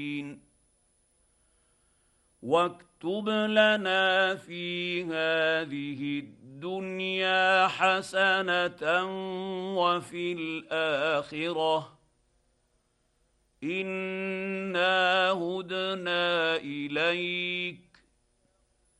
واكتب لنا في هذه الدنيا حسنه وفي الاخره انا هدنا اليك